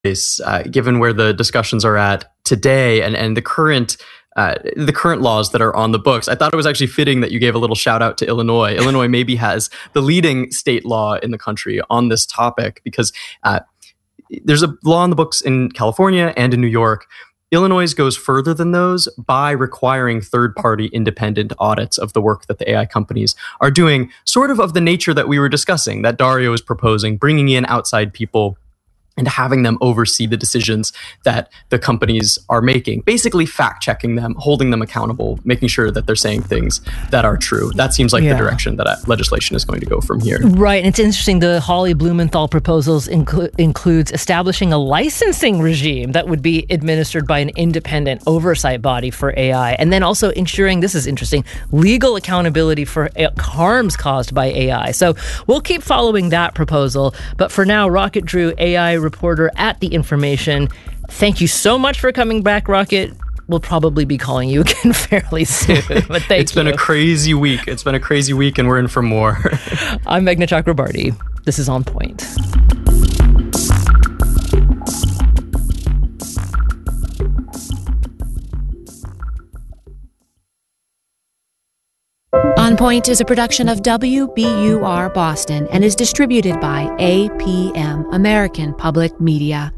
given where the discussions are at today and the current laws that are on the books, I thought it was actually fitting that you gave a little shout out to Illinois. Illinois maybe has the leading state law in the country on this topic because there's a law on the books in California and in New York. Illinois goes further than those by requiring third-party independent audits of the work that the AI companies are doing, sort of the nature that we were discussing, that Dario is proposing, bringing in outside people and having them oversee the decisions that the companies are making, basically fact-checking them, holding them accountable, making sure that they're saying things that are true. That seems like the direction that legislation is going to go from here. Right, and it's interesting, the Hawley Blumenthal proposals includes establishing a licensing regime that would be administered by an independent oversight body for AI, and then also ensuring, this is interesting, legal accountability for harms caused by AI. So we'll keep following that proposal, but for now, Rocket Drew, AI reporter at The Information. Thank you so much for coming back, Rocket. We'll probably be calling you again fairly soon. But It's been a crazy week. It's been a crazy week, and we're in for more. I'm Meghna Chakrabarty. This is On Point. On Point is a production of WBUR Boston and is distributed by APM, American Public Media.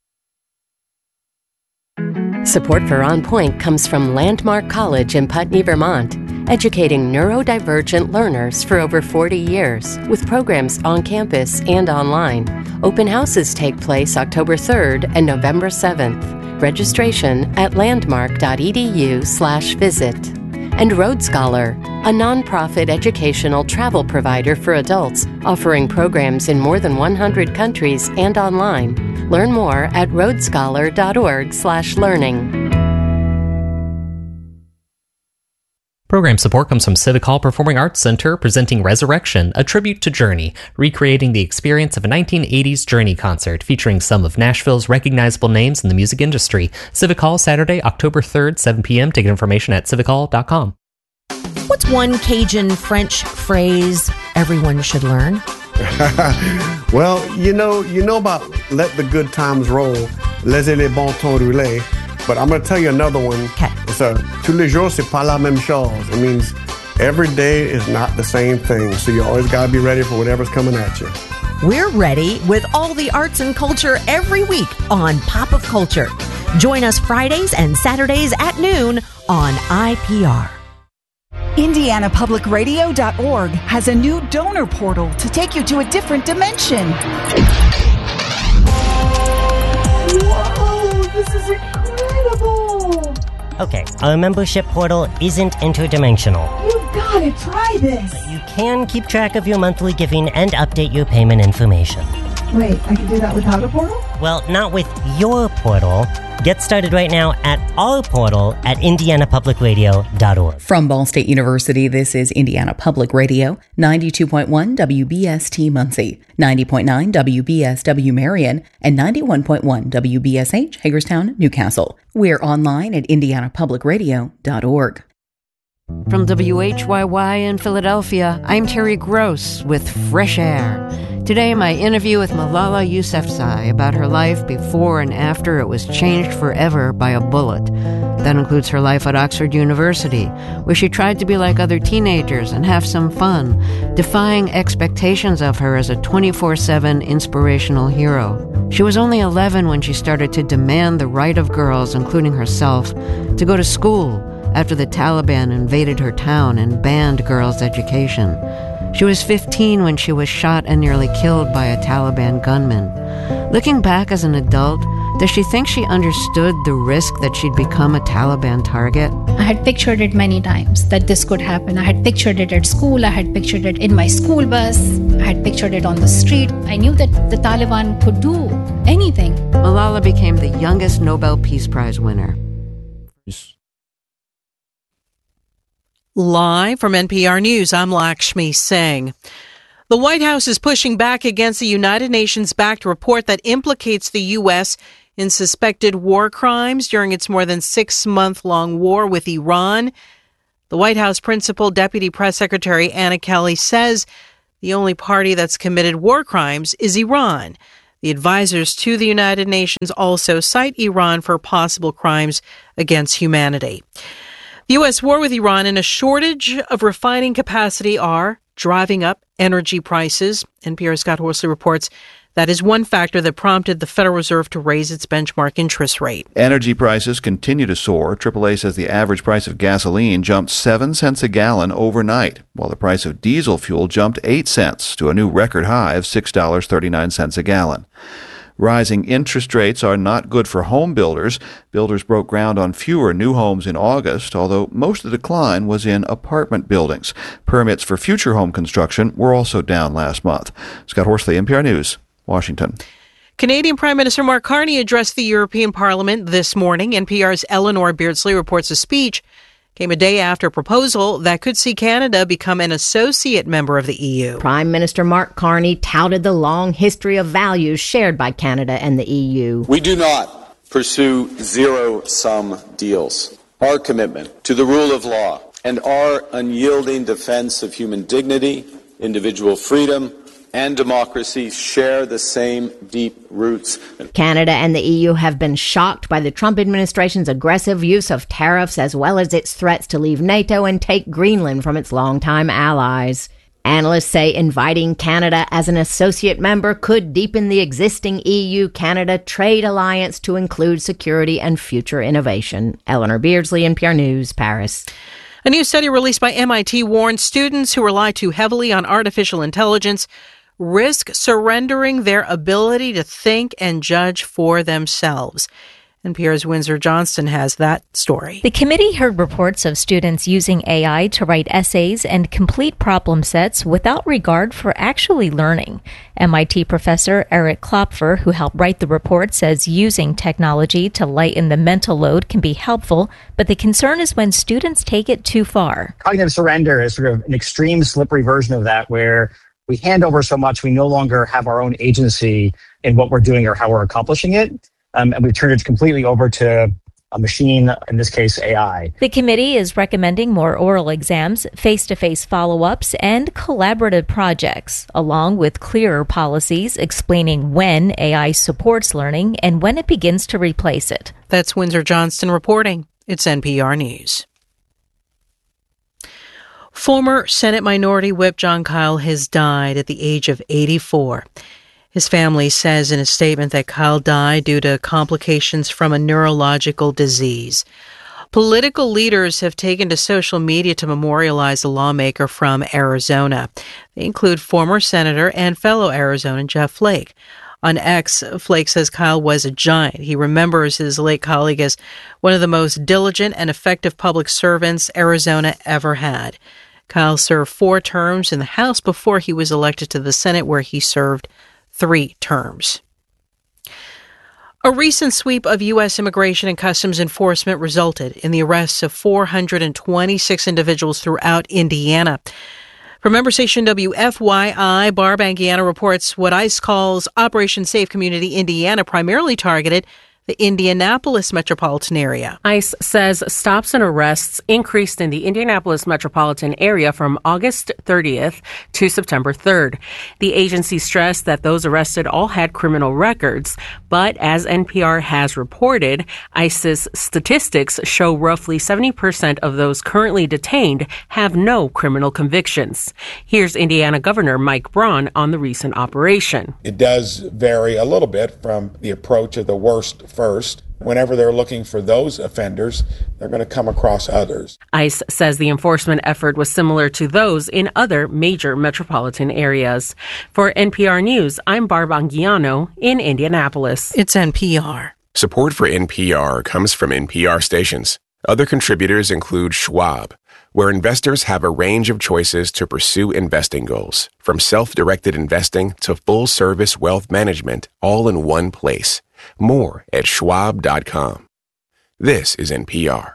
Support for On Point comes from Landmark College in Putney, Vermont, educating neurodivergent learners for over 40 years with programs on campus and online. Open houses take place October 3rd and November 7th. Registration at landmark.edu/visit. And Road Scholar, a nonprofit educational travel provider for adults, offering programs in more than 100 countries and online. Learn more at roadscholar.org/learning. Program support comes from Civic Hall Performing Arts Center, presenting Resurrection, a tribute to Journey, recreating the experience of a 1980s Journey concert featuring some of Nashville's recognizable names in the music industry. Civic Hall, Saturday, October 3rd, 7 p.m. Ticket information at civichall.com. What's one Cajun French phrase everyone should learn? Well, you know about let the good times roll, laissez les bons temps rouler. But I'm going to tell you another one. Okay. It's tous les jours, c'est pas la même chose. It means every day is not the same thing. So you always got to be ready for whatever's coming at you. We're ready with all the arts and culture every week on Pop of Culture. Join us Fridays and Saturdays at noon on IPR. IndianaPublicRadio.org has a new donor portal to take you to a different dimension. Whoa, this is incredible! Okay, our membership portal isn't interdimensional. You've got to try this! But you can keep track of your monthly giving and update your payment information. Wait, I can do that without a portal? Well, not with your portal. Get started right now at our portal at indianapublicradio.org. From Ball State University, this is Indiana Public Radio, 92.1 WBST Muncie, 90.9 WBSW Marion, and 91.1 WBSH Hagerstown, Newcastle. We're online at indianapublicradio.org. From WHYY in Philadelphia, I'm Terry Gross with Fresh Air. Today, my interview with Malala Yousafzai about her life before and after it was changed forever by a bullet. That includes her life at Oxford University, where she tried to be like other teenagers and have some fun, defying expectations of her as a 24/7 inspirational hero. She was only 11 when she started to demand the right of girls, including herself, to go to school after the Taliban invaded her town and banned girls' education. She was 15 when she was shot and nearly killed by a Taliban gunman. Looking back as an adult, does she think she understood the risk that she'd become a Taliban target? I had pictured it many times, that this could happen. I had pictured it at school. I had pictured it in my school bus. I had pictured it on the street. I knew that the Taliban could do anything. Malala became the youngest Nobel Peace Prize winner. Live from NPR News, I'm Lakshmi Singh. The White House is pushing back against the United Nations-backed report that implicates the U.S. in suspected war crimes during its more than 6-month-long war with Iran. The White House Principal Deputy Press Secretary Anna Kelly says the only party that's committed war crimes is Iran. The advisors to the United Nations also cite Iran for possible crimes against humanity. The U.S. war with Iran and a shortage of refining capacity are driving up energy prices. NPR's Scott Horsley reports that is one factor that prompted the Federal Reserve to raise its benchmark interest rate. Energy prices continue to soar. AAA says the average price of gasoline jumped 7 cents a gallon overnight, while the price of diesel fuel jumped 8 cents to a new record high of $6.39 a gallon. Rising interest rates are not good for home builders. Builders broke ground on fewer new homes in August, although most of the decline was in apartment buildings. Permits for future home construction were also down last month. Scott Horsley, NPR News, Washington. Canadian Prime Minister Mark Carney addressed the European Parliament this morning. NPR's Eleanor Beardsley reports the speech came a day after a proposal that could see Canada become an associate member of the EU. Prime Minister Mark Carney touted the long history of values shared by Canada and the EU. We do not pursue zero-sum deals. Our commitment to the rule of law and our unyielding defense of human dignity, individual freedom, and democracy share the same deep roots. Canada and the EU have been shocked by the Trump administration's aggressive use of tariffs as well as its threats to leave NATO and take Greenland from its longtime allies. Analysts say inviting Canada as an associate member could deepen the existing EU-Canada trade alliance to include security and future innovation. Eleanor Beardsley, NPR News, Paris. A new study released by MIT warns students who rely too heavily on artificial intelligence risk surrendering their ability to think and judge for themselves. NPR's Windsor Johnston has that story. The committee heard reports of students using AI to write essays and complete problem sets without regard for actually learning. MIT professor Eric Klopfer, who helped write the report, says using technology to lighten the mental load can be helpful, but the concern is when students take it too far. Cognitive surrender is sort of an extreme, slippery version of that, where we hand over so much we no longer have our own agency in what we're doing or how we're accomplishing it. And we've turned it completely over to a machine, in this case, AI. The committee is recommending more oral exams, face-to-face follow-ups, and collaborative projects, along with clearer policies explaining when AI supports learning and when it begins to replace it. That's Windsor Johnston reporting. It's NPR News. Former Senate Minority Whip Jon Kyl has died at the age of 84. His family says in a statement that Kyl died due to complications from a neurological disease. Political leaders have taken to social media to memorialize the lawmaker from Arizona. They include former Senator and fellow Arizonan Jeff Flake. On X, Flake says Kyl was a giant. He remembers his late colleague as one of the most diligent and effective public servants Arizona ever had. Kyl served 4 terms in the House before he was elected to the Senate, where he served 3 terms. A recent sweep of U.S. Immigration and Customs Enforcement resulted in the arrests of 426 individuals throughout Indiana. From member station WFYI, Barb Anguiano reports what ICE calls Operation Safe Community Indiana primarily targeted the Indianapolis metropolitan area. ICE says stops and arrests increased in the Indianapolis metropolitan area from August 30th to September 3rd. The agency stressed that those arrested all had criminal records, but as NPR has reported, ICE's statistics show roughly 70% of those currently detained have no criminal convictions. Here's Indiana Governor Mike Braun on the recent operation. It does vary a little bit from the approach of the worst first. Whenever they're looking for those offenders, they're going to come across others. ICE says the enforcement effort was similar to those in other major metropolitan areas. For NPR News, I'm Barb Anguiano in Indianapolis. It's NPR. Support for NPR comes from NPR stations. Other contributors include Schwab, where investors have a range of choices to pursue investing goals, from self-directed investing to full-service wealth management, all in one place. More at schwab.com. This is NPR.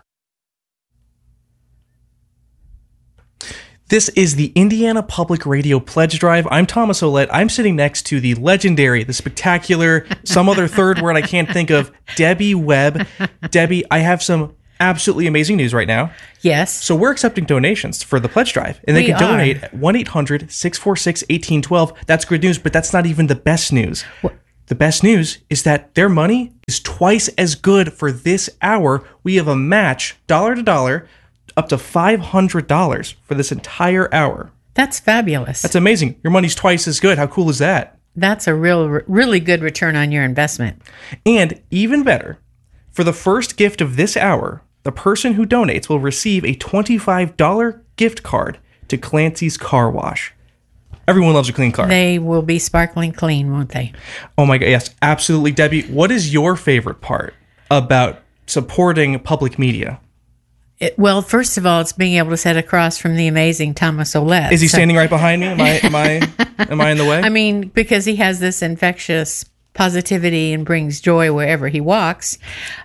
This is the Indiana Public Radio Pledge Drive. I'm Thomas Ouellette. I'm sitting next to the legendary, the spectacular, some other third word I can't think of, Debbie Webb. Debbie, I have some absolutely amazing news right now. Yes. So we're accepting donations for the pledge drive, and they can donate at 1-800-646-1812. That's good news, but that's not even the best news. the best news is that their money is twice as good for this hour. We have a match, dollar to dollar, up to $500 for this entire hour. That's fabulous. That's amazing. Your money's twice as good. How cool is that? That's a really good return on your investment. And even better, for the first gift of this hour, the person who donates will receive a $25 gift card to Clancy's Car Wash. Everyone loves a clean car. They will be sparkling clean, won't they? Oh my God, yes, absolutely. Debbie, what is your favorite part about supporting public media? Well, first of all, it's being able to sit across from the amazing Thomas Olet. Is he standing right behind me? Am I in the way? I mean, because he has this infectious positivity and brings joy wherever he walks.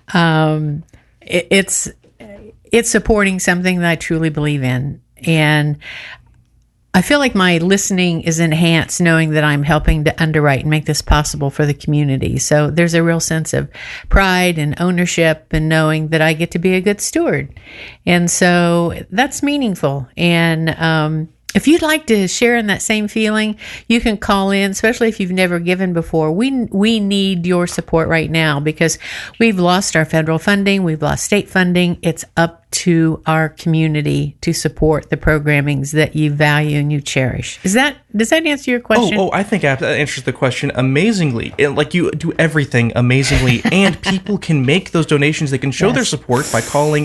It's supporting something that I truly believe in. And I feel like my listening is enhanced knowing that I'm helping to underwrite and make this possible for the community. So there's a real sense of pride and ownership and knowing that I get to be a good steward. And so that's meaningful. And if you'd like to share in that same feeling, you can call in, especially if you've never given before. We need your support right now because we've lost our federal funding. We've lost state funding. It's up to our community to support the programmings that you value and you cherish. Does that answer your question? Oh, I think that answers the question amazingly. Like you do everything amazingly, and people can make those donations. They can show their support by calling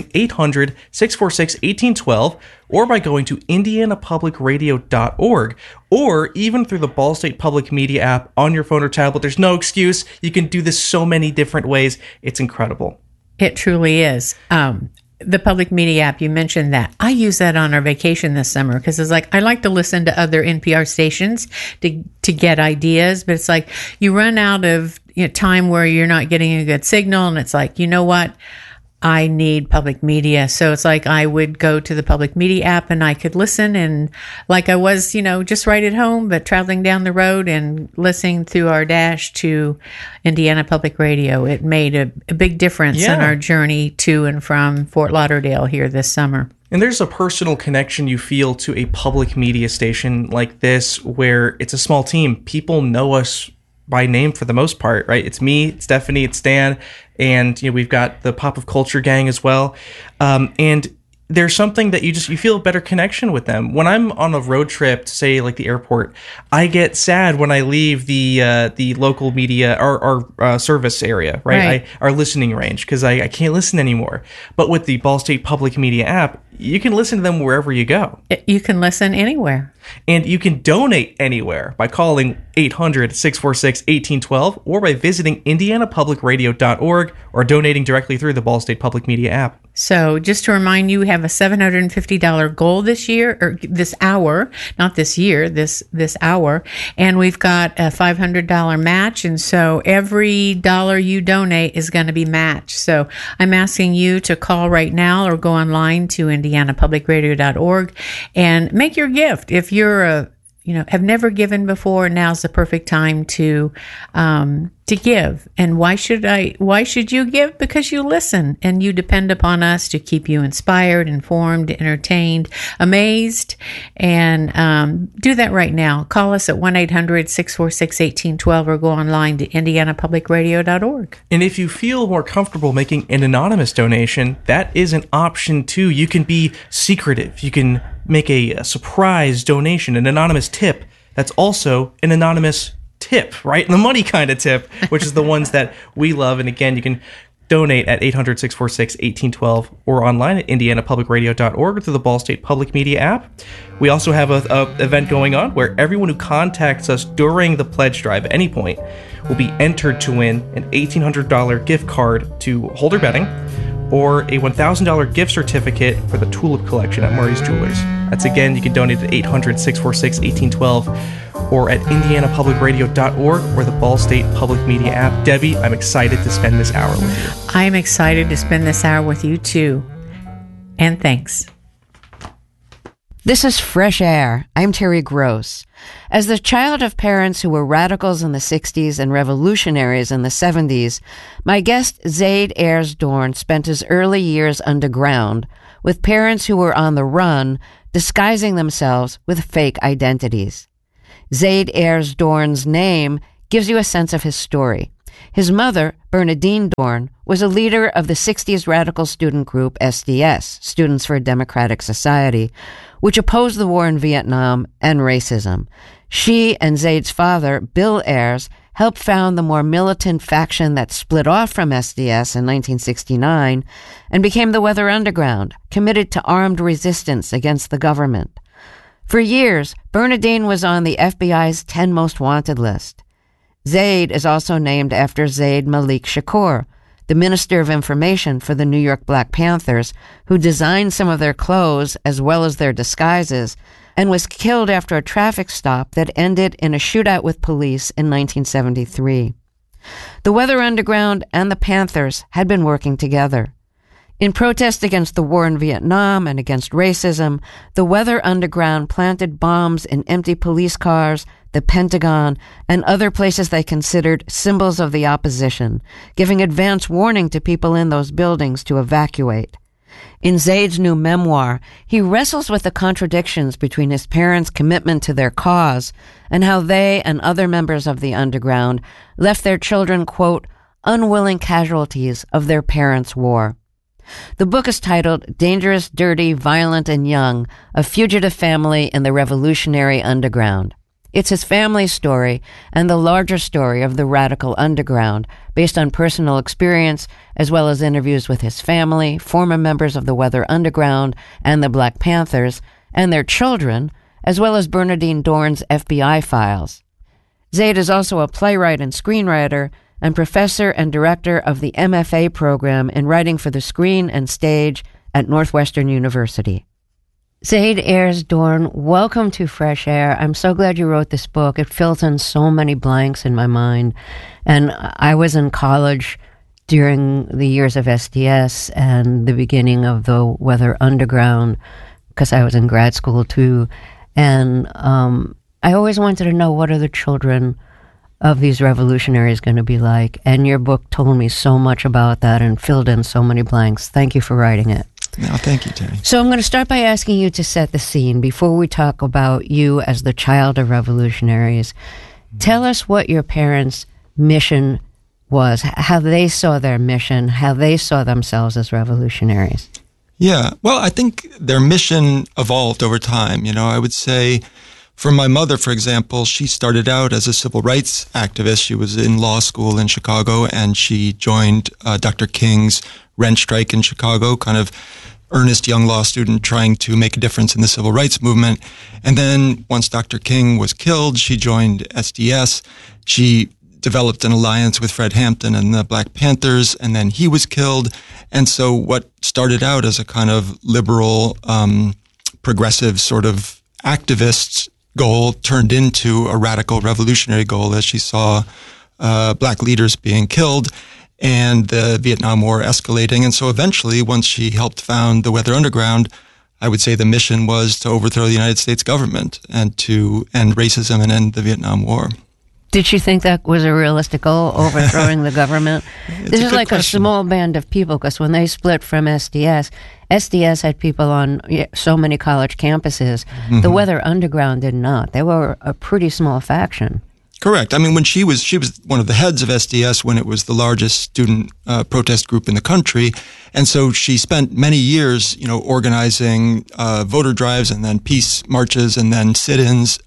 800-646-1812 or by going to indianapublicradio.org or even through the Ball State Public Media app on your phone or tablet. There's no excuse. You can do this so many different ways. It's incredible. It truly is. The public media app, you mentioned that. I use that on our vacation this summer because it's like I like to listen to other NPR stations to get ideas, but it's like you run out of time where you're not getting a good signal, and it's like, you know what? I need public media. So it's like I would go to the public media app and I could listen, and like I was, just right at home, but traveling down the road and listening through our dash to Indiana Public Radio. It made a big difference in our journey to and from Fort Lauderdale here this summer. And there's a personal connection you feel to a public media station like this where it's a small team. People know us by name for the most part, right? It's me, it's Stephanie, it's Dan, and we've got the Pop of Culture gang as well. And there's something that you feel a better connection with them. When I'm on a road trip to, say, like the airport, I get sad when I leave the local media our service area, right? Our listening range, because I can't listen anymore. But with the Ball State Public Media app, you can listen to them wherever you go. You can listen anywhere. And you can donate anywhere by calling 800-646-1812 or by visiting indianapublicradio.org or donating directly through the Ball State Public Media app. So just to remind you, we have a $750 goal this year, or this hour, not this year, this hour. And we've got a $500 match. And so every dollar you donate is going to be matched. So I'm asking you to call right now or go online to indianapublicradio.org and make your gift. If you're have never given before, now's the perfect time to give. And why should you give? Because you listen and you depend upon us to keep you inspired, informed, entertained, amazed. And do that right now. Call us at 1-800-646-1812 or go online to indianapublicradio.org. And if you feel more comfortable making an anonymous donation, that is an option too. You can be secretive. You can make a surprise donation, an anonymous tip. That's also an anonymous tip, right? The money kind of tip, which is the ones that we love. And again, you can donate at 800-646-1812 or online at indianapublicradio.org through the Ball State Public Media app. We also have a event going on where everyone who contacts us during the pledge drive at any point will be entered to win an $1,800 gift card to Holder Bedding or a $1,000 gift certificate for the Tulip Collection at Murray's Jewelers. That's, again, you can donate at 800-646-1812 or at indianapublicradio.org or the Ball State Public Media app. Debbie, I'm excited to spend this hour with you. I'm excited to spend this hour with you, too. And thanks. This is Fresh Air. I'm Terry Gross. As the child of parents who were radicals in the 60s and revolutionaries in the 70s, my guest Zaid Ayers Dorn spent his early years underground with parents who were on the run, disguising themselves with fake identities. Zaid Ayers Dorn's name gives you a sense of his story. His mother, Bernadine Dorn, was a leader of the 60s radical student group SDS, Students for a Democratic Society, which opposed the war in Vietnam and racism. She and Zaid's father, Bill Ayers, helped found the more militant faction that split off from SDS in 1969 and became the Weather Underground, committed to armed resistance against the government. For years, Bernadine was on the FBI's 10 Most Wanted list. Zaid is also named after Zaid Malik Shakur, the Minister of Information for the New York Black Panthers, who designed some of their clothes as well as their disguises, and was killed after a traffic stop that ended in a shootout with police in 1973. The Weather Underground and the Panthers had been working together. In protest against the war in Vietnam and against racism, the Weather Underground planted bombs in empty police cars, the Pentagon, and other places they considered symbols of the opposition, giving advance warning to people in those buildings to evacuate. In Zaid's new memoir, he wrestles with the contradictions between his parents' commitment to their cause and how they and other members of the underground left their children, quote, unwilling casualties of their parents' war. The book is titled Dangerous, Dirty, Violent, and Young, A Fugitive Family in the Revolutionary Underground. It's his family's story and the larger story of the radical underground, based on personal experience as well as interviews with his family, former members of the Weather Underground and the Black Panthers, and their children, as well as Bernadine Dorn's FBI files. Zaid is also a playwright and screenwriter and professor and director of the MFA program in writing for the screen and stage at Northwestern University. Zaid Ayers Dorn, welcome to Fresh Air. I'm so glad you wrote this book. It fills in so many blanks in my mind. And I was in college during the years of SDS and the beginning of the Weather Underground, because I was in grad school too. And I always wanted to know, what are the children of these revolutionaries going to be like? And your book told me so much about that and filled in so many blanks. Thank you for writing it. No, thank you, Terry. So I'm going to start by asking you to set the scene before we talk about you as the child of revolutionaries. Tell us what your parents' mission was, how they saw their mission, how they saw themselves as revolutionaries. Yeah, well, I think their mission evolved over time. You know, I would say for my mother, for example, she started out as a civil rights activist. She was in law school in Chicago, and she joined Dr. King's rent strike in Chicago, kind of earnest young law student trying to make a difference in the civil rights movement. And then once Dr. King was killed, she joined SDS. She developed an alliance with Fred Hampton and the Black Panthers, and then he was killed. And so what started out as a kind of liberal, progressive sort of activist goal turned into a radical revolutionary goal as she saw black leaders being killed and the Vietnam War escalating. And so eventually, once she helped found the Weather Underground, I would say the mission was to overthrow the United States government and to end racism and end the Vietnam War. Did you think that was a realistic goal, overthrowing the government? This is like question. A small band of people, because when they split from SDS had people on so many college campuses. Mm-hmm. The Weather Underground did not. They were a pretty small faction. Correct. I mean, when she was one of the heads of SDS when it was the largest student protest group in the country, and so she spent many years, organizing voter drives and then peace marches and then sit-ins.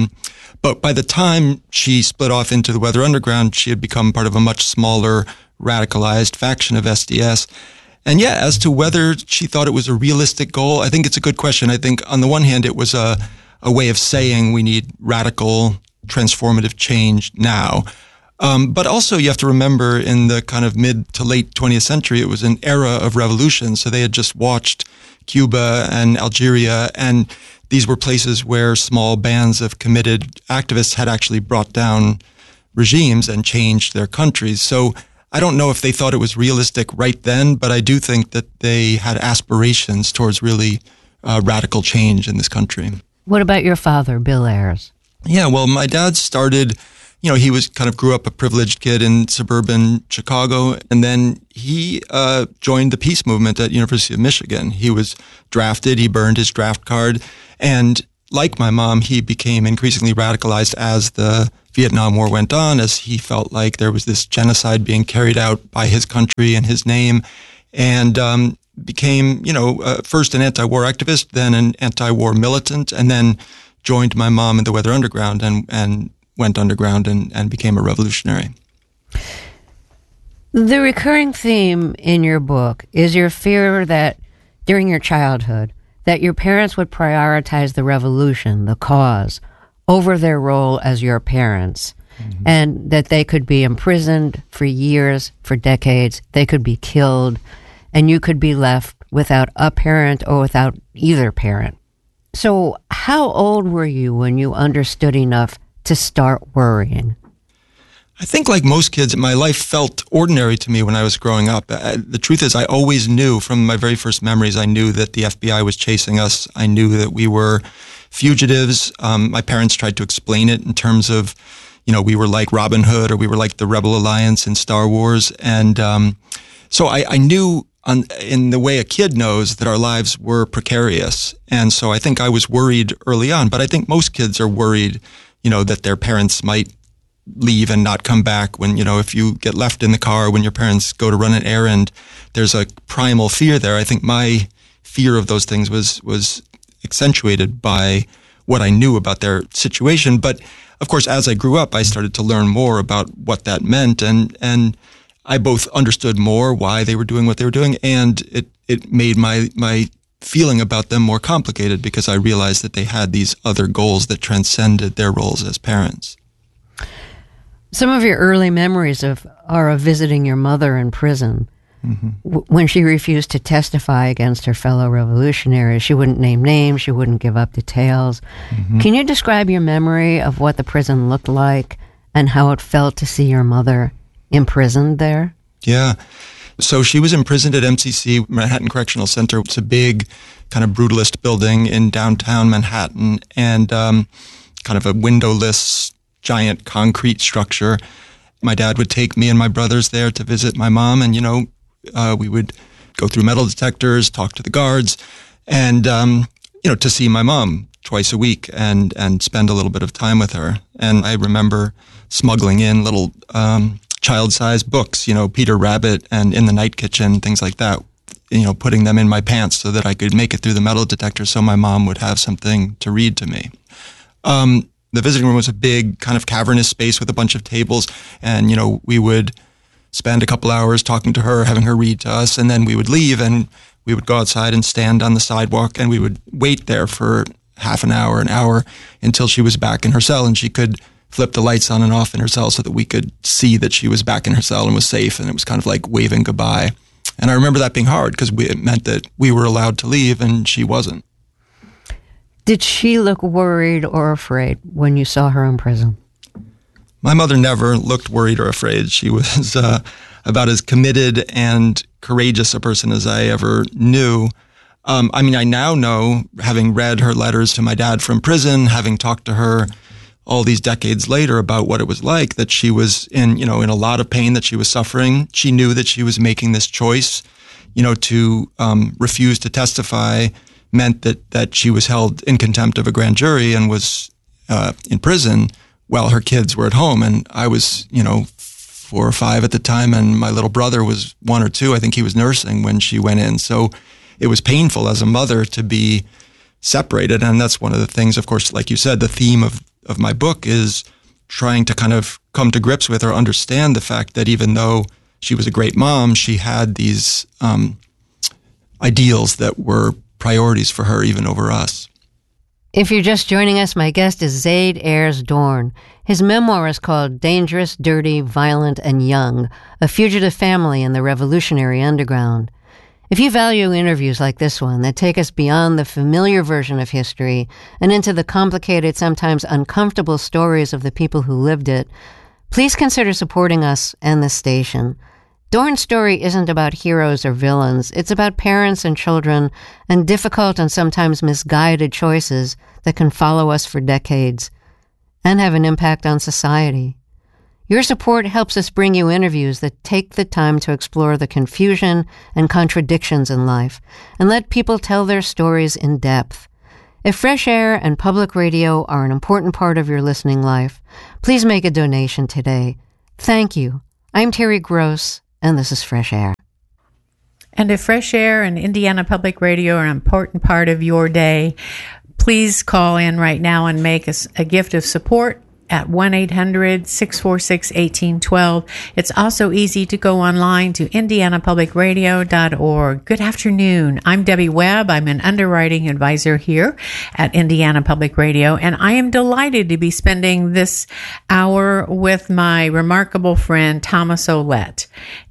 But by the time she split off into the Weather Underground, she had become part of a much smaller, radicalized faction of SDS. And yeah, as to whether she thought it was a realistic goal, I think it's a good question. I think on the one hand, it was a way of saying we need radical, transformative change now. But also you have to remember in the kind of mid to late 20th century, it was an era of revolution. So they had just watched Cuba and Algeria, and these were places where small bands of committed activists had actually brought down regimes and changed their countries. So I don't know if they thought it was realistic right then, but I do think that they had aspirations towards really radical change in this country. What about your father, Bill Ayers? Yeah, well, my dad started, he was grew up a privileged kid in suburban Chicago, and then he joined the peace movement at University of Michigan. He was drafted, he burned his draft card, and like my mom, he became increasingly radicalized as the Vietnam War went on, as he felt like there was this genocide being carried out by his country in his name, and became, first an anti-war activist, then an anti-war militant, and then joined my mom in the Weather Underground and went underground and became a revolutionary. The recurring theme in your book is your fear that during your childhood, that your parents would prioritize the revolution, the cause, over their role as your parents, and that they could be imprisoned for years, for decades, they could be killed, and you could be left without a parent or without either parent. So how old were you when you understood enough to start worrying? I think like most kids, my life felt ordinary to me when I was growing up. The truth is, I always knew from my very first memories, I knew that the FBI was chasing us. I knew that we were fugitives. My parents tried to explain it in terms of, we were like Robin Hood or we were like the Rebel Alliance in Star Wars. And so I knew in the way a kid knows that our lives were precarious. And so I think I was worried early on, but I think most kids are worried, that their parents might leave and not come back when, if you get left in the car when your parents go to run an errand, there's a primal fear there. I think my fear of those things was accentuated by what I knew about their situation. But of course, as I grew up, I started to learn more about what that meant. And I both understood more why they were doing what they were doing, and it made my feeling about them more complicated because I realized that they had these other goals that transcended their roles as parents. Some of your early memories are of visiting your mother in prison. When she refused to testify against her fellow revolutionaries. She wouldn't name names, she wouldn't give up details. Can you describe your memory of what the prison looked like and how it felt to see your mother imprisoned there? Yeah. So she was imprisoned at MCC, Manhattan Correctional Center. It's a big kind of brutalist building in downtown Manhattan and kind of a windowless, giant concrete structure. My dad would take me and my brothers there to visit my mom, and, we would go through metal detectors, talk to the guards, and, to see my mom twice a week and spend a little bit of time with her. And I remember smuggling in little child-sized books, Peter Rabbit and In the Night Kitchen, things like that, putting them in my pants so that I could make it through the metal detector so my mom would have something to read to me. The visiting room was a big kind of cavernous space with a bunch of tables, and, we would spend a couple hours talking to her, having her read to us, and then we would leave and we would go outside and stand on the sidewalk and we would wait there for half an hour until she was back in her cell and she could flip the lights on and off in her cell so that we could see that she was back in her cell and was safe, and it was kind of like waving goodbye. And I remember that being hard because it meant that we were allowed to leave and she wasn't. Did she look worried or afraid when you saw her in prison? My mother never looked worried or afraid. She was about as committed and courageous a person as I ever knew. I now know, having read her letters to my dad from prison, having talked to her all these decades later about what it was like, that she was in a lot of pain, that she was suffering. She knew that she was making this choice, to refuse to testify meant that she was held in contempt of a grand jury and was in prison while her kids were at home. And I was, 4 or 5 at the time, and my little brother was 1 or 2. I think he was nursing when she went in. So it was painful as a mother to be separated. And that's one of the things, of course, like you said, the theme of my book is trying to kind of come to grips with or understand the fact that even though she was a great mom, she had these ideals that were priorities for her even over us. If you're just joining us, my guest is Zaid Ayers Dorn. His memoir is called Dangerous, Dirty, Violent, and Young, A Fugitive Family in the Revolutionary Underground. If you value interviews like this one that take us beyond the familiar version of history and into the complicated, sometimes uncomfortable stories of the people who lived it, please consider supporting us and this station. Dorn's story isn't about heroes or villains. It's about parents and children and difficult and sometimes misguided choices that can follow us for decades and have an impact on society. Your support helps us bring you interviews that take the time to explore the confusion and contradictions in life and let people tell their stories in depth. If fresh air and public radio are an important part of your listening life, please make a donation today. Thank you. I'm Terry Gross, and this is Fresh Air. And if fresh air and Indiana Public Radio are an important part of your day, please call in right now and make us a gift of support at 1-800-646-1812. It's also easy to go online to indianapublicradio.org. Good afternoon. I'm Debbie Webb. I'm an underwriting advisor here at Indiana Public Radio, and I am delighted to be spending this hour with my remarkable friend, Thomas Ollett.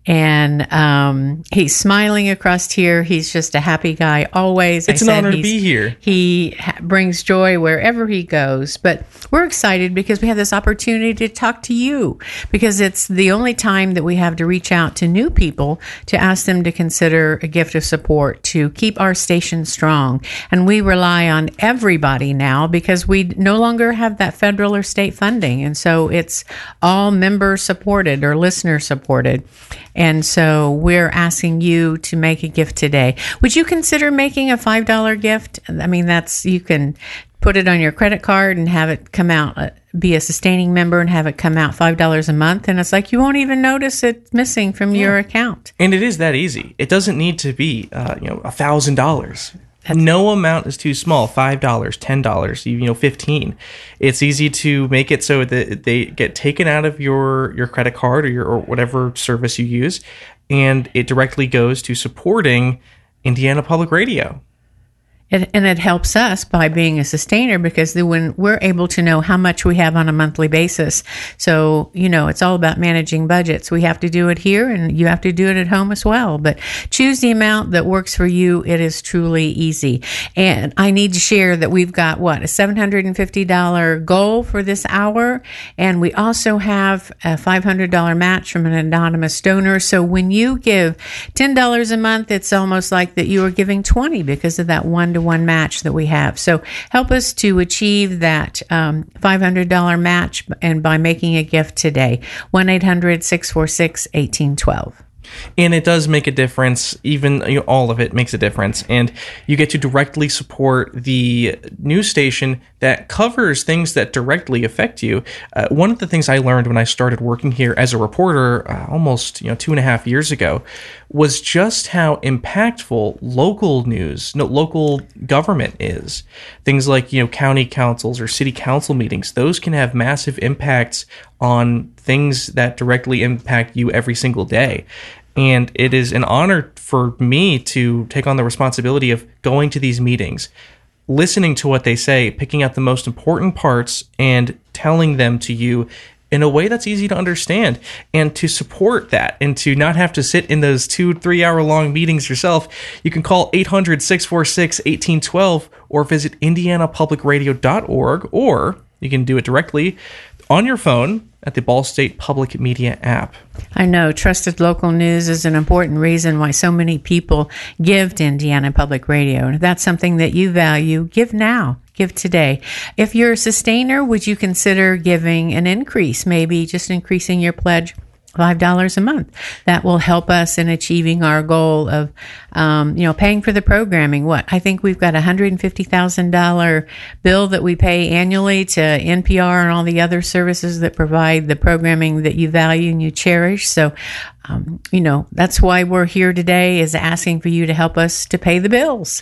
And he's smiling across here. He's just a happy guy always. It's an honor to be here. He brings joy wherever he goes. But we're excited because we have this opportunity to talk to you, because it's the only time that we have to reach out to new people to ask them to consider a gift of support to keep our station strong. And we rely on everybody now because we no longer have that federal or state funding. And so it's all member supported or listener supported. And so we're asking you to make a gift today. Would you consider making a $5 gift? I mean, you can put it on your credit card and have it come out, be a sustaining member and have it come out $5 a month. And it's like you won't even notice it missing from your account. And it is that easy. It doesn't need to be, $1,000. No amount is too small. $5, $10, $15. It's easy to make it so that they get taken out of your credit card or whatever service you use, and it directly goes to supporting Indiana Public Radio. And it helps us by being a sustainer, because when we're able to know how much we have on a monthly basis. So, it's all about managing budgets. We have to do it here, and you have to do it at home as well. But choose the amount that works for you. It is truly easy. And I need to share that we've got, a $750 goal for this hour. And we also have a $500 match from an anonymous donor. So when you give $10 a month, it's almost like that you are giving $20 because of that one-to-one match that we have. So help us to achieve that $500 match, and by making a gift today. 1-800-646-1812. And it does make a difference. Even all of it makes a difference. And you get to directly support the news station that covers things that directly affect you. One of the things I learned when I started working here as a reporter almost 2.5 years ago was just how impactful local news, local government is. Things like county councils or city council meetings, those can have massive impacts on things that directly impact you every single day. And it is an honor for me to take on the responsibility of going to these meetings, listening to what they say, picking out the most important parts, and telling them to you in a way that's easy to understand, and to support that and to not have to sit in those 2-3 hour long meetings yourself. You can call 800-646-1812 or visit indianapublicradio.org, or you can do it directly on your phone at the Ball State Public Media app. I know trusted local news is an important reason why so many people give to Indiana Public Radio. And if that's something that you value, give now. Give today. If you're a sustainer, would you consider giving an increase, maybe just increasing your pledge $5 a month? That will help us in achieving our goal of, paying for the programming. I think we've got a $150,000 bill that we pay annually to NPR and all the other services that provide the programming that you value and you cherish. So, that's why we're here today, is asking for you to help us to pay the bills.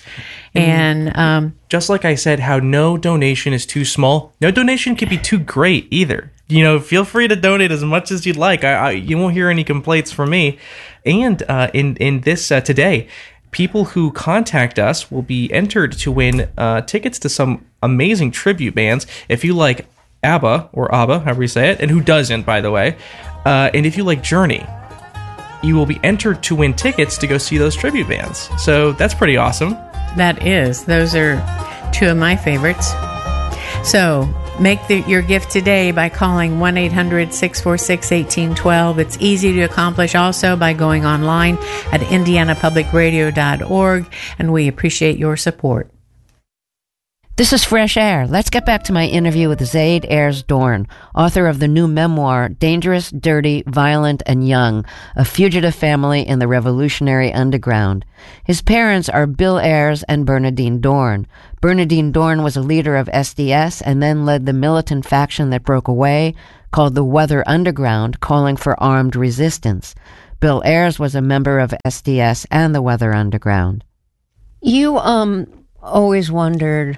And just like I said, how no donation is too small, no donation can be too great either. Feel free to donate as much as you'd like. You won't hear any complaints from me. And in this today, people who contact us will be entered to win tickets to some amazing tribute bands. If you like ABBA, or ABBA, however you say it, and who doesn't, by the way, and if you like Journey, you will be entered to win tickets to go see those tribute bands. So that's pretty awesome. That is. Those are two of my favorites. So make your gift today by calling 1-800-646-1812. It's easy to accomplish also by going online at indianapublicradio.org, and we appreciate your support. This is Fresh Air. Let's get back to my interview with Zaid Ayers Dorn, author of the new memoir, Dangerous, Dirty, Violent, and Young, A Fugitive Family in the Revolutionary Underground. His parents are Bill Ayers and Bernadine Dorn. Bernadine Dorn was a leader of SDS and then led the militant faction that broke away, called the Weather Underground, calling for armed resistance. Bill Ayers was a member of SDS and the Weather Underground. You, always wondered,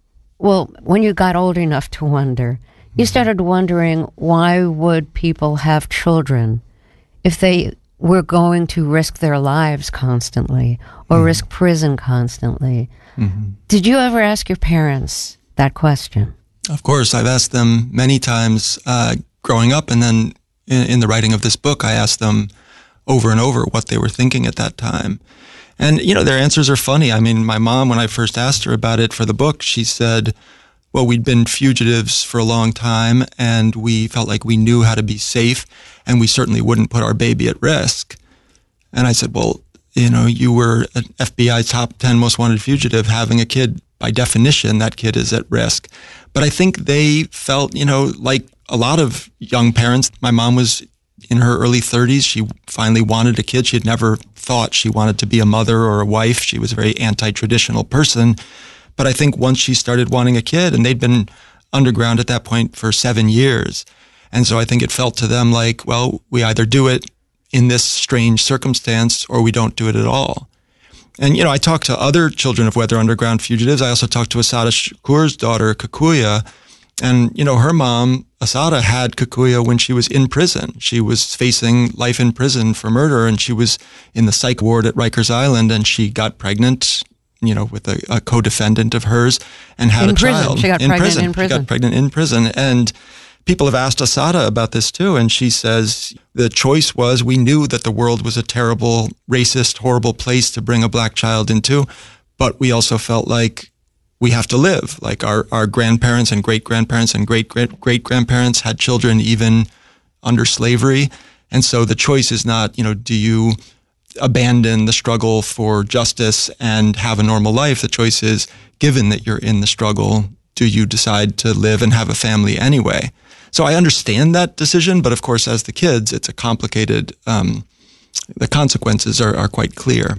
well, when you got old enough to wonder, you started wondering, why would people have children if they were going to risk their lives constantly or risk prison constantly? Did you ever ask your parents that question? Of course, I've asked them many times growing up, and then in the writing of this book, I asked them over and over what they were thinking at that time. And, their answers are funny. I mean, my mom, when I first asked her about it for the book, she said, well, we'd been fugitives for a long time, and we felt like we knew how to be safe, and we certainly wouldn't put our baby at risk. And I said, well, you were an FBI top 10 most wanted fugitive. Having a kid, by definition, that kid is at risk. But I think they felt, like a lot of young parents. My mom was in her early 30s. She finally wanted a kid. She had never thought she wanted to be a mother or a wife. She was a very anti-traditional person. But I think once she started wanting a kid, and they'd been underground at that point for 7 years. And so I think it felt to them like, well, we either do it in this strange circumstance or we don't do it at all. And, I talked to other children of Weather Underground fugitives. I also talked to Assata Shakur's daughter, Kikuya. And, her mom, Assata, had Kikuya when she was in prison. She was facing life in prison for murder, and she was in the psych ward at Rikers Island, and she got pregnant, with a co-defendant of hers, and had a child. She got pregnant in prison. She got pregnant in prison. And people have asked Assata about this too, and she says the choice was, we knew that the world was a terrible, racist, horrible place to bring a black child into, but we also felt like we have to live. Like our grandparents and great-grandparents and great-great-great-grandparents had children even under slavery. And so the choice is not, do you abandon the struggle for justice and have a normal life? The choice is, given that you're in the struggle, do you decide to live and have a family anyway? So I understand that decision, but of course, as the kids, it's a complicated, the consequences are quite clear.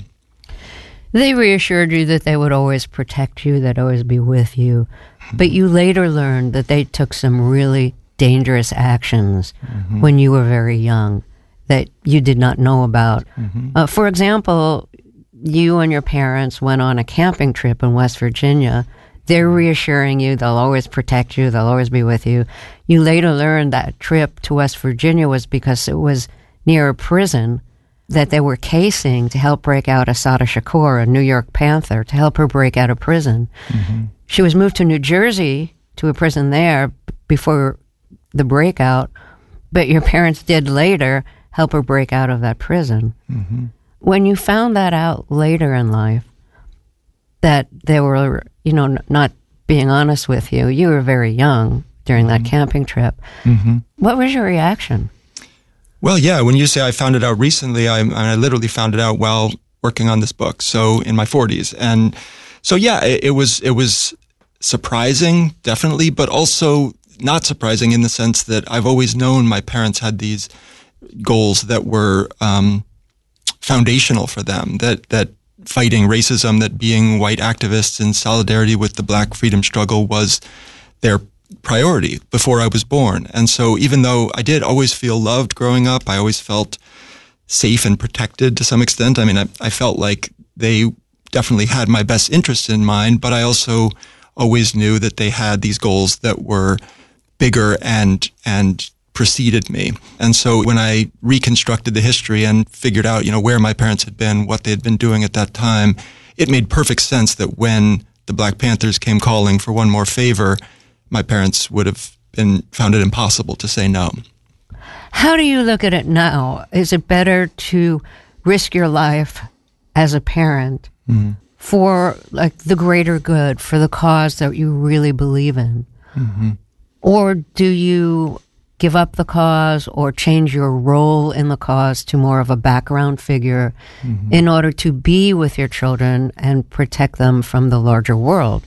They reassured you that they would always protect you, they'd always be with you. But you later learned that they took some really dangerous actions when you were very young that you did not know about. For example, you and your parents went on a camping trip in West Virginia. They're reassuring you they'll always protect you, they'll always be with you. You later learned that trip to West Virginia was because it was near a prison that they were casing to help break out Assata Shakur, a New York Panther, to help her break out of prison. She was moved to New Jersey, to a prison there, before the breakout, but your parents did later help her break out of that prison. When you found that out later in life, that they were, not being honest with you, you were very young during that camping trip. What was your reaction? Well, yeah, when you say I found it out recently, I literally found it out while working on this book, so in my 40s. And so, yeah, it was surprising, definitely, but also not surprising in the sense that I've always known my parents had these goals that were foundational for them, that fighting racism, that being white activists in solidarity with the Black freedom struggle was their priority before I was born. And so even though I did always feel loved growing up, I always felt safe and protected to some extent. I mean, I felt like they definitely had my best interest in mind, but I also always knew that they had these goals that were bigger and preceded me. And so when I reconstructed the history and figured out, where my parents had been, what they had been doing at that time, it made perfect sense that when the Black Panthers came calling for one more favor, my parents would have found it impossible to say no. How do you look at it now? Is it better to risk your life as a parent for the greater good, for the cause that you really believe in? Or do you give up the cause or change your role in the cause to more of a background figure in order to be with your children and protect them from the larger world?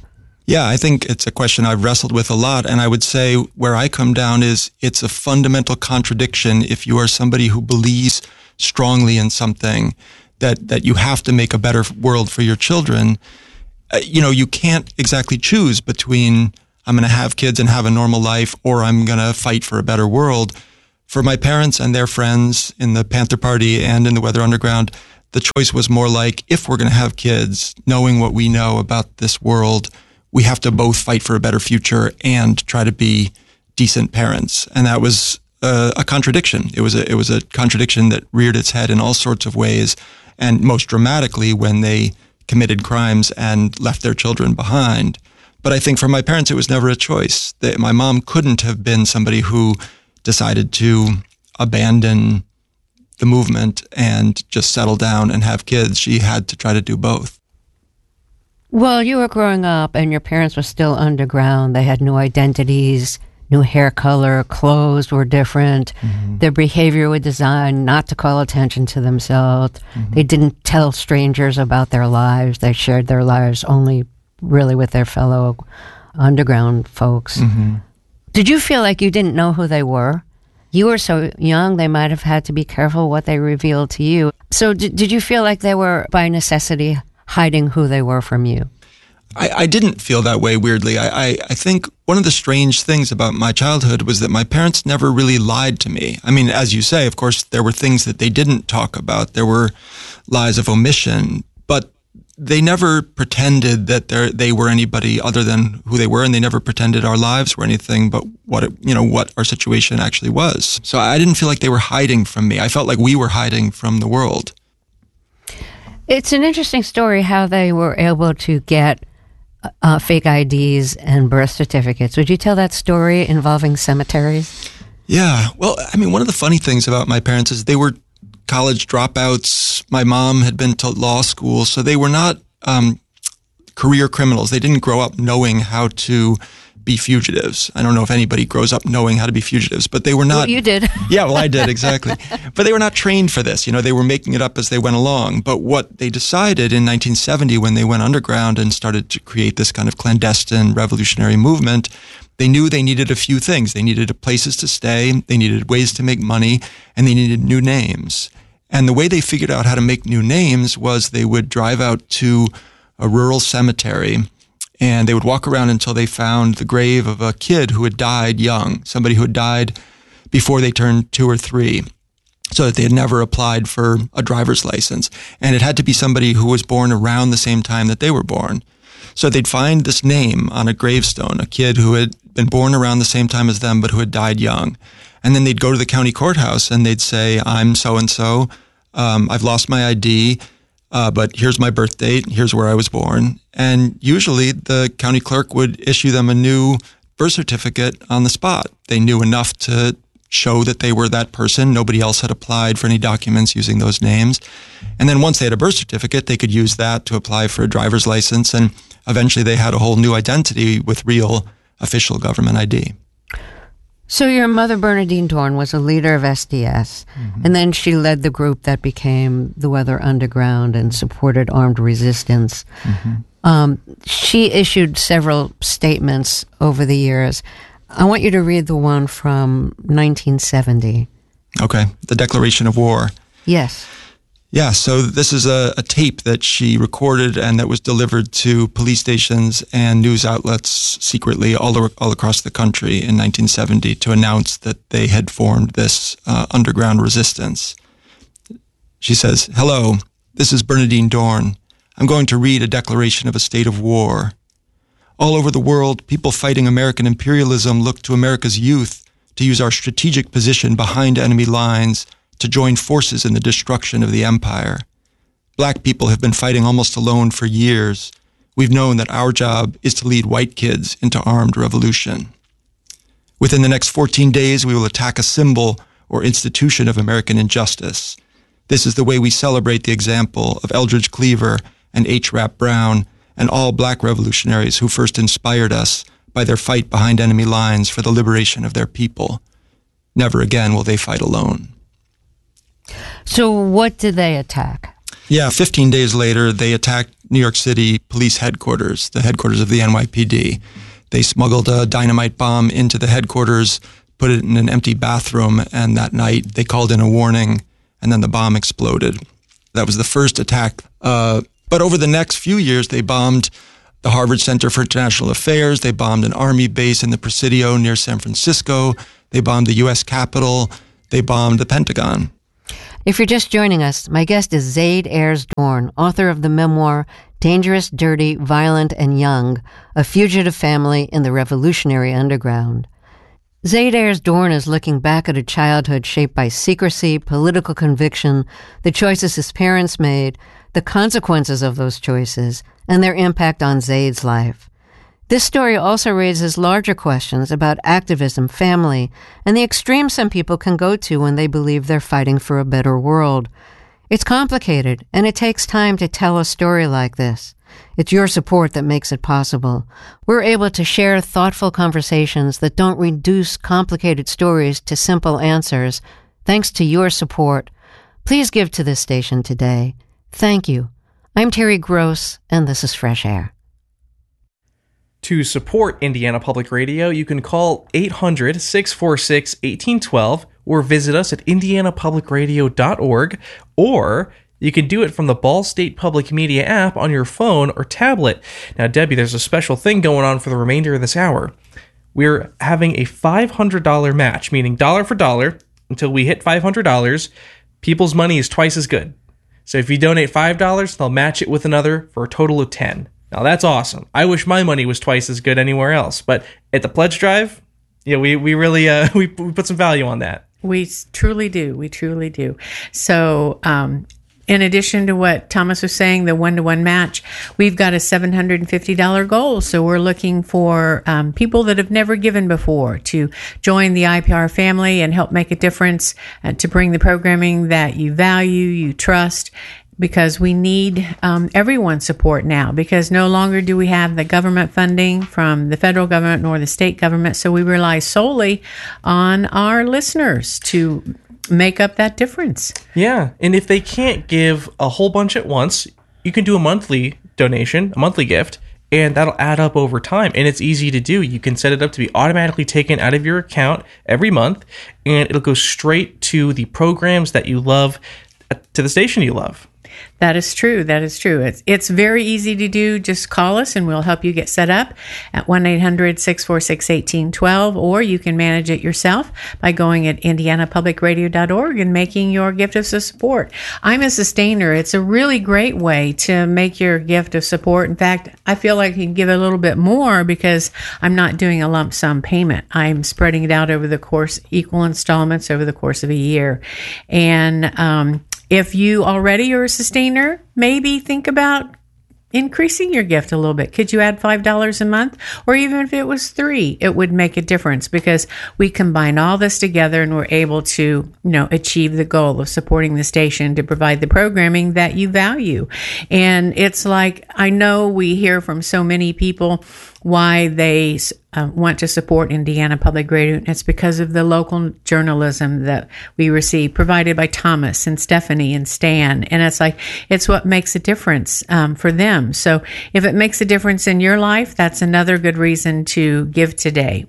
Yeah, I think it's a question I've wrestled with a lot. And I would say where I come down is it's a fundamental contradiction if you are somebody who believes strongly in something that you have to make a better world for your children. You can't exactly choose between I'm going to have kids and have a normal life or I'm going to fight for a better world. For my parents and their friends in the Panther Party and in the Weather Underground, the choice was more like, if we're going to have kids, knowing what we know about this world, we have to both fight for a better future and try to be decent parents. And that was a contradiction. It was a contradiction that reared its head in all sorts of ways, and most dramatically when they committed crimes and left their children behind. But I think for my parents, it was never a choice. My mom couldn't have been somebody who decided to abandon the movement and just settle down and have kids. She had to try to do both. Well, you were growing up and your parents were still underground. They had new identities, new hair color, clothes were different. Mm-hmm. Their behavior was designed not to call attention to themselves. Mm-hmm. They didn't tell strangers about their lives. They shared their lives only really with their fellow underground folks. Mm-hmm. Did you feel like you didn't know who they were? You were so young, they might have had to be careful what they revealed to you. So did you feel like they were, by necessity, hiding who they were from you? I didn't feel that way, weirdly. I think one of the strange things about my childhood was that my parents never really lied to me. I mean, as you say, of course, there were things that they didn't talk about. There were lies of omission, but they never pretended that they were anybody other than who they were, and they never pretended our lives were anything but what our situation actually was. So I didn't feel like they were hiding from me. I felt like we were hiding from the world. It's an interesting story how they were able to get fake IDs and birth certificates. Would you tell that story involving cemeteries? Yeah. Well, I mean, one of the funny things about my parents is they were college dropouts. My mom had been to law school, so they were not career criminals. They didn't grow up knowing how to be fugitives. I don't know if anybody grows up knowing how to be fugitives, but they were not. Well, you did. Yeah, well, I did, exactly. But they were not trained for this. They were making it up as they went along. But what they decided in 1970 when they went underground and started to create this kind of clandestine revolutionary movement, they knew they needed a few things. They needed places to stay, they needed ways to make money, and they needed new names. And the way they figured out how to make new names was they would drive out to a rural cemetery and they would walk around until they found the grave of a kid who had died young, somebody who had died before they turned 2 or 3, so that they had never applied for a driver's license. And it had to be somebody who was born around the same time that they were born. So they'd find this name on a gravestone, a kid who had been born around the same time as them, but who had died young. And then they'd go to the county courthouse and they'd say, I'm so-and-so, I've lost my ID, but here's my birth date, here's where I was born. And usually the county clerk would issue them a new birth certificate on the spot. They knew enough to show that they were that person. Nobody else had applied for any documents using those names. And then once they had a birth certificate, they could use that to apply for a driver's license. And eventually they had a whole new identity with real official government ID. So your mother, Bernadine Dorn, was a leader of SDS, and then she led the group that became the Weather Underground and supported armed resistance. She issued several statements over the years. I want you to read the one from 1970. Okay, the Declaration of War. Yes. Yeah, so this is a tape that she recorded and that was delivered to police stations and news outlets secretly all across the country in 1970 to announce that they had formed this underground resistance. She says, "Hello, this is Bernadine Dorn. I'm going to read a declaration of a state of war. All over the world, people fighting American imperialism look to America's youth to use our strategic position behind enemy lines to join forces in the destruction of the empire. Black people have been fighting almost alone for years. We've known that our job is to lead white kids into armed revolution. Within the next 14 days, we will attack a symbol or institution of American injustice. This is the way we celebrate the example of Eldridge Cleaver and H. Rap Brown and all black revolutionaries who first inspired us by their fight behind enemy lines for the liberation of their people. Never again will they fight alone." So what did they attack? Yeah, 15 days later, they attacked New York City police headquarters, the headquarters of the NYPD. They smuggled a dynamite bomb into the headquarters, put it in an empty bathroom, and that night they called in a warning, and then the bomb exploded. That was the first attack. But over the next few years, they bombed the Harvard Center for International Affairs. They bombed an army base in the Presidio near San Francisco. They bombed the U.S. Capitol. They bombed the Pentagon. If you're just joining us, my guest is Zaid Ayers Dorn, author of the memoir Dangerous, Dirty, Violent, and Young, A Fugitive Family in the Revolutionary Underground. Zaid Ayers Dorn is looking back at a childhood shaped by secrecy, political conviction, the choices his parents made, the consequences of those choices, and their impact on Zaid's life. This story also raises larger questions about activism, family, and the extremes some people can go to when they believe they're fighting for a better world. It's complicated, and it takes time to tell a story like this. It's your support that makes it possible. We're able to share thoughtful conversations that don't reduce complicated stories to simple answers, thanks to your support. Please give to this station today. Thank you. I'm Terry Gross, and this is Fresh Air. To support Indiana Public Radio, you can call 800-646-1812 or visit us at indianapublicradio.org, or you can do it from the Ball State Public Media app on your phone or tablet. Now, Debbie, there's a special thing going on for the remainder of this hour. We're having a $500 match, meaning dollar for dollar, until we hit $500. People's money is twice as good. So if you donate $5, they'll match it with another for a total of $10. Now, that's awesome. I wish my money was twice as good anywhere else. But at the pledge drive, yeah, we really we put some value on that. We truly do. We truly do. So, in addition to what Thomas was saying, the one-to-one match, we've got a $750 goal. So we're looking for people that have never given before to join the IPR family and help make a difference, to bring the programming that you value, you trust, because we need everyone's support now, because no longer do we have the government funding from the federal government nor the state government. So we rely solely on our listeners to make up that difference. Yeah, and if they can't give a whole bunch at once, you can do a monthly donation, a monthly gift, and that'll add up over time. And it's easy to do. You can set it up to be automatically taken out of your account every month, and it'll go straight to the programs that you love, to the station you love. That is true. That is true. It's very easy to do. Just call us and we'll help you get set up at 1-800-646-1812, or you can manage it yourself by going at indianapublicradio.org and making your gift of support. I'm a sustainer. It's a really great way to make your gift of support. In fact, I feel like you can give a little bit more because I'm not doing a lump sum payment. I'm spreading it out over the course, equal installments over the course of a year. And, if you already are a sustainer, maybe think about increasing your gift a little bit. Could you add $5 a month? Or even if it was $3, it would make a difference, because we combine all this together and we're able to, achieve the goal of supporting the station to provide the programming that you value. And it's like, I know we hear from so many people why they want to support Indiana Public Radio. And it's because of the local journalism that we receive, provided by Thomas and Stephanie and Stan. And it's what makes a difference for them. So if it makes a difference in your life, that's another good reason to give today.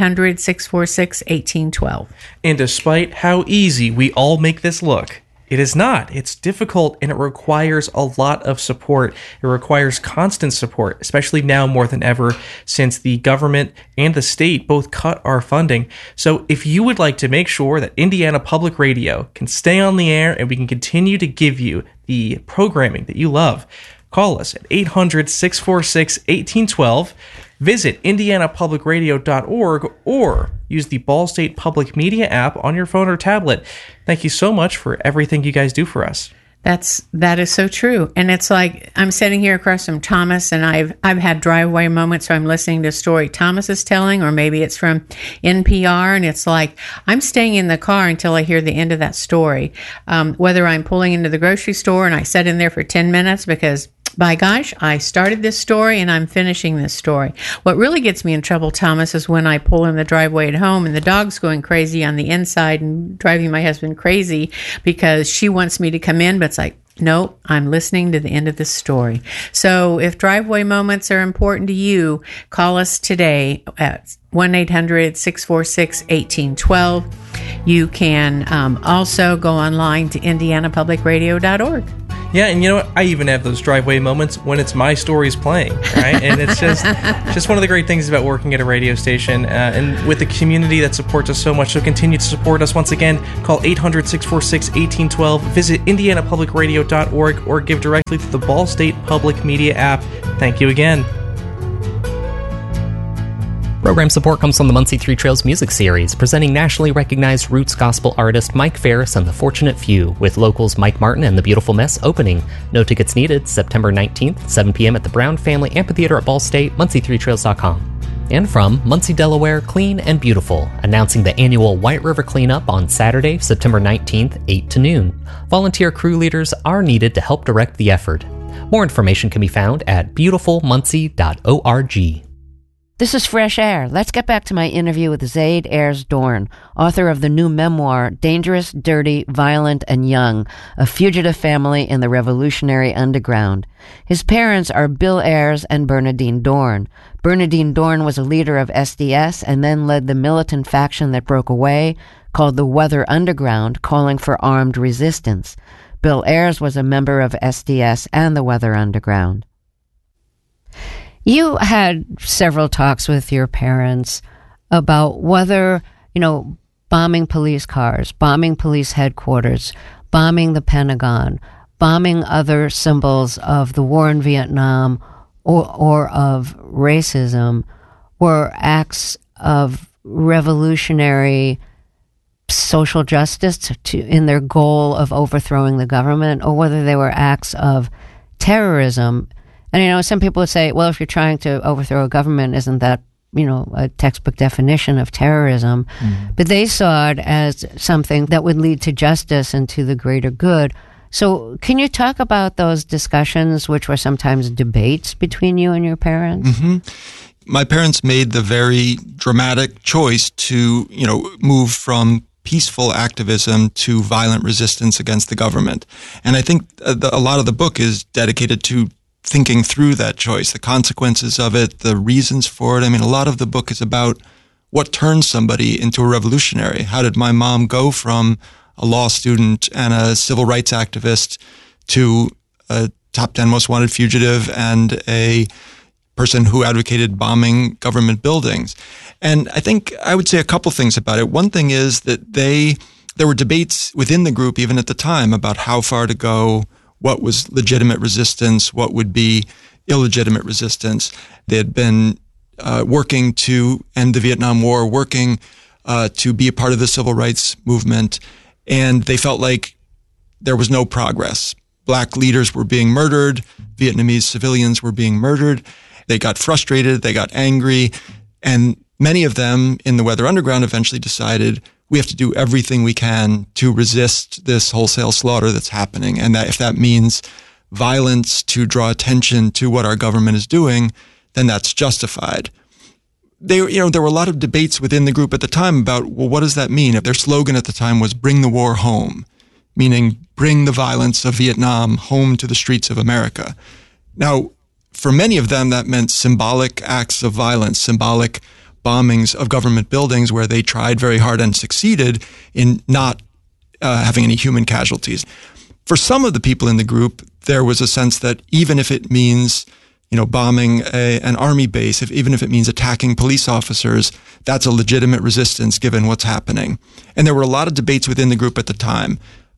1-800-646-1812. And despite how easy we all make this look, it is not. It's difficult, and it requires a lot of support. It requires constant support, especially now more than ever, since the government and the state both cut our funding. So if you would like to make sure that Indiana Public Radio can stay on the air and we can continue to give you the programming that you love, call us at 800-646-1812. Visit indianapublicradio.org or use the Ball State Public Media app on your phone or tablet. Thank you so much for everything you guys do for us. That is so true. And it's like, I'm sitting here across from Thomas, and I've had driveway moments where I'm listening to a story Thomas is telling, or maybe it's from NPR, and it's like, I'm staying in the car until I hear the end of that story. Whether I'm pulling into the grocery store and I sit in there for 10 minutes because, by gosh, I started this story and I'm finishing this story. What really gets me in trouble, Thomas, is when I pull in the driveway at home and the dog's going crazy on the inside and driving my husband crazy because she wants me to come in, but it's like, Nope, I'm listening to the end of this story. So if driveway moments are important to you, call us today at 1-800-646-1812. You can also go online to indianapublicradio.org. Yeah, and you know what? I even have those driveway moments when it's my stories playing, right? And it's just one of the great things about working at a radio station and with a community that supports us so much. So continue to support us. Once again, call 800-646-1812, visit indianapublicradio.org, or give directly to the Ball State Public Media app. Thank you again. Program support comes from the Muncie Three Trails Music Series, presenting nationally recognized roots gospel artist Mike Ferris and the Fortunate Few, with locals Mike Martin and the Beautiful Mess opening. No tickets needed, September 19th, 7 p.m. at the Brown Family Amphitheater at Ball State, muncie3trails.com. And from Muncie, Delaware, Clean and Beautiful, announcing the annual White River Cleanup on Saturday, September 19th, 8 to noon. Volunteer crew leaders are needed to help direct the effort. More information can be found at beautifulmuncie.org. This is Fresh Air. Let's get back to my interview with Zaid Ayers Dorn, author of the new memoir, Dangerous, Dirty, Violent, and Young, A Fugitive Family in the Revolutionary Underground. His parents are Bill Ayers and Bernadine Dorn. Bernadine Dorn was a leader of SDS and then led the militant faction that broke away, called the Weather Underground, calling for armed resistance. Bill Ayers was a member of SDS and the Weather Underground. You had several talks with your parents about whether, bombing police cars, bombing police headquarters, bombing the Pentagon, bombing other symbols of the war in Vietnam or of racism were acts of revolutionary social justice in their goal of overthrowing the government, or whether they were acts of terrorism. And, some people would say, well, if you're trying to overthrow a government, isn't that, a textbook definition of terrorism? Mm-hmm. But they saw it as something that would lead to justice and to the greater good. So can you talk about those discussions, which were sometimes debates between you and your parents? Mm-hmm. My parents made the very dramatic choice to, move from peaceful activism to violent resistance against the government. And I think a lot of the book is dedicated to thinking through that choice, the consequences of it, the reasons for it. I mean, a lot of the book is about what turns somebody into a revolutionary. How did my mom go from a law student and a civil rights activist to a top 10 most wanted fugitive and a person who advocated bombing government buildings? And I think I would say a couple things about it. One thing is that there were debates within the group, even at the time, about how far to go, what was legitimate resistance, what would be illegitimate resistance. They had been working to end the Vietnam War, working to be a part of the civil rights movement, and they felt like there was no progress. Black leaders were being murdered, Vietnamese civilians were being murdered. They got frustrated, they got angry, and many of them in the Weather Underground eventually decided we have to do everything we can to resist this wholesale slaughter that's happening. And that if that means violence to draw attention to what our government is doing, then that's justified. There were a lot of debates within the group at the time about, well, what does that mean? If their slogan at the time was bring the war home, meaning bring the violence of Vietnam home to the streets of America. Now, for many of them, that meant symbolic acts of violence, symbolic bombings of government buildings where they tried very hard and succeeded in not having any human casualties. For some of the people in the group, there was a sense that even if it means, bombing an army base, even if it means attacking police officers, that's a legitimate resistance given what's happening. And there were a lot of debates within the group at the time.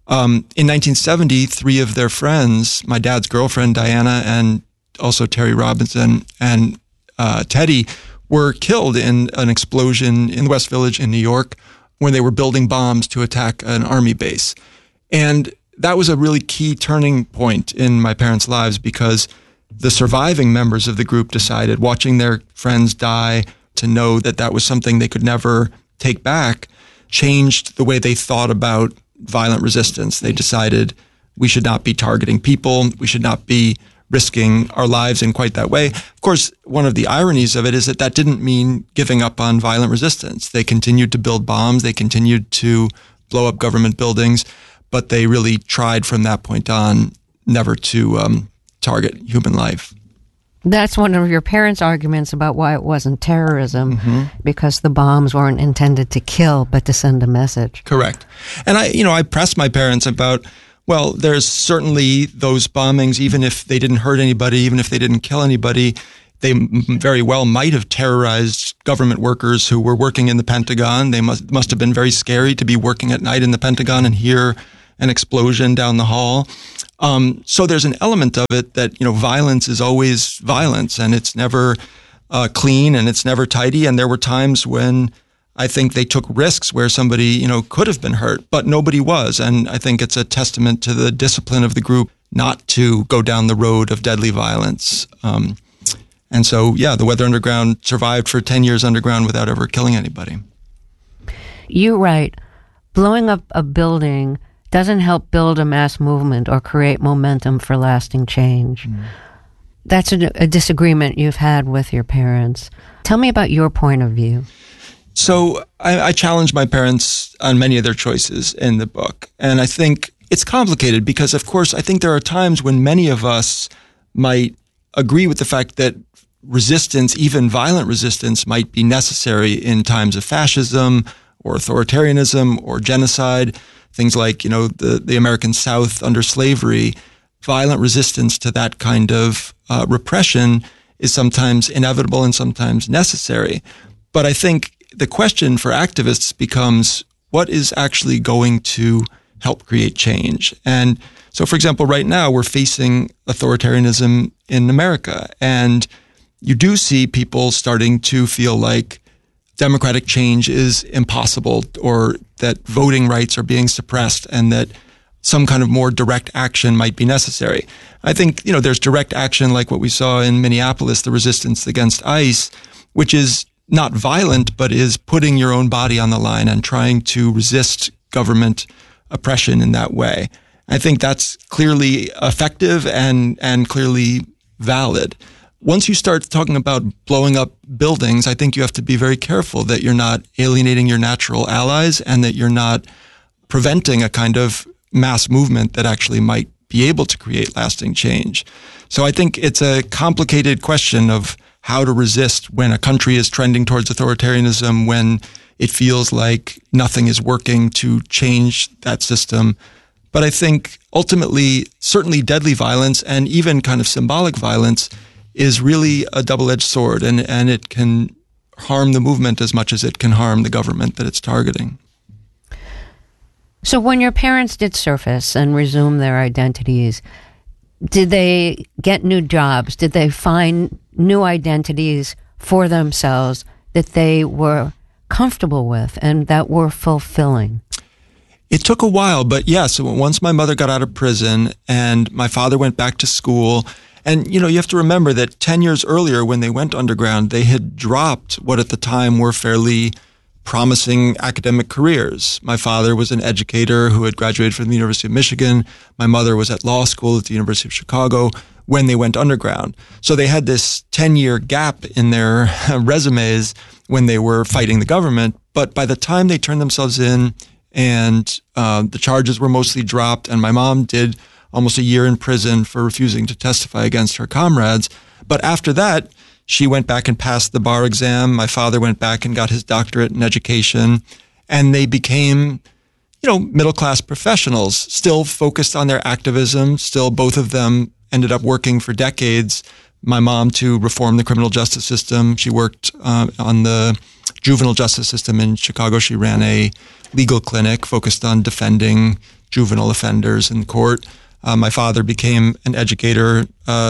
In 1970, three of their friends, my dad's girlfriend, Diana, and also Terry Robinson and Teddy, were killed in an explosion in the West Village in New York when they were building bombs to attack an army base. And that was a really key turning point in my parents' lives because the surviving members of the group decided, watching their friends die, to know that that was something they could never take back, changed the way they thought about violent resistance. They decided we should not be targeting people, we should not be risking our lives in quite that way. Of course, one of the ironies of it is that didn't mean giving up on violent resistance. They continued to build bombs, they continued to blow up government buildings, but they really tried from that point on never to target human life. That's one of your parents' arguments about why it wasn't terrorism, because the bombs weren't intended to kill, but to send a message. Correct. And I pressed my parents about, well, there's certainly those bombings, even if they didn't hurt anybody, even if they didn't kill anybody, they very well might have terrorized government workers who were working in the Pentagon. They must have been very scary to be working at night in the Pentagon and hear an explosion down the hall. So there's an element of it that, violence is always violence, and it's never clean and it's never tidy. And there were times when I think they took risks where somebody, could have been hurt, but nobody was. And I think it's a testament to the discipline of the group not to go down the road of deadly violence. And so, the Weather Underground survived for 10 years underground without ever killing anybody. You write, blowing up a building doesn't help build a mass movement or create momentum for lasting change. That's a disagreement you've had with your parents. Tell me about your point of view. So I challenge my parents on many of their choices in the book. And I think it's complicated because, of course, I think there are times when many of us might agree with the fact that resistance, even violent resistance, might be necessary in times of fascism or authoritarianism or genocide. Things like, the American South under slavery, violent resistance to that kind of repression is sometimes inevitable and sometimes necessary. But I think the question for activists becomes, what is actually going to help create change? And so, for example, right now we're facing authoritarianism in America, and you do see people starting to feel like democratic change is impossible, or that voting rights are being suppressed, and that some kind of more direct action might be necessary. I think, there's direct action like what we saw in Minneapolis, the resistance against ICE, which is not violent, but is putting your own body on the line and trying to resist government oppression in that way. I think that's clearly effective and clearly valid. Once you start talking about blowing up buildings, I think you have to be very careful that you're not alienating your natural allies and that you're not preventing a kind of mass movement that actually might be able to create lasting change. So I think it's a complicated question of how to resist when a country is trending towards authoritarianism, when it feels like nothing is working to change that system. But I think ultimately, certainly deadly violence and even kind of symbolic violence is really a double-edged sword, and it can harm the movement as much as it can harm the government that it's targeting. So when your parents did surface and resume their identities, did they get new jobs? Did they find new identities for themselves that they were comfortable with and that were fulfilling? It took a while, but yes, once my mother got out of prison and my father went back to school. And, you have to remember that 10 years earlier when they went underground, they had dropped what at the time were fairly promising academic careers. My father was an educator who had graduated from the University of Michigan. My mother was at law school at the University of Chicago when they went underground. So they had this 10-year gap in their resumes when they were fighting the government. But by the time they turned themselves in and the charges were mostly dropped, and my mom did almost a year in prison for refusing to testify against her comrades. But after that, she went back and passed the bar exam. My father went back and got his doctorate in education. And they became, middle-class professionals, still focused on their activism. Still, both of them ended up working for decades. My mom to reform the criminal justice system. She worked on the juvenile justice system in Chicago. She ran a legal clinic focused on defending juvenile offenders in court. My father became an educator,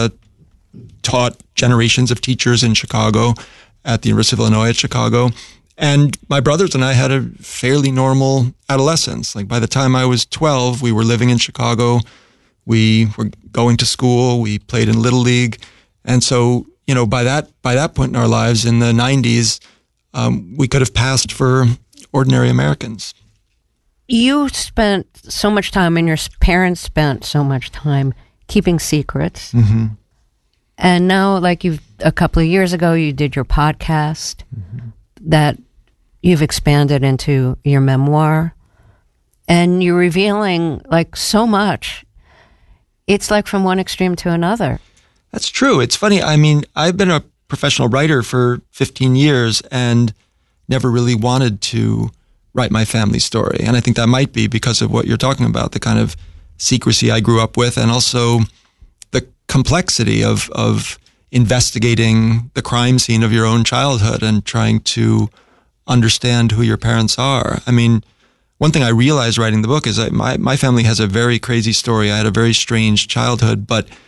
taught generations of teachers in Chicago at the University of Illinois at Chicago. And my brothers and I had a fairly normal adolescence. Like by the time I was 12, we were living in Chicago. We were going to school. We played in Little League. And so, by that point in our lives in the 90s, we could have passed for ordinary Americans. You spent so much time, and your parents spent so much time keeping secrets. Mm-hmm. And now, a couple of years ago, you did your podcast that you've expanded into your memoir, and you're revealing so much. It's like from one extreme to another. That's true. It's funny. I mean, I've been a professional writer for 15 years and never really wanted to write my family story. And I think that might be because of what you're talking about, the kind of secrecy I grew up with, and also the complexity of investigating the crime scene of your own childhood and trying to understand who your parents are. I mean, one thing I realized writing the book is that my family has a very crazy story. I had a very strange childhood, but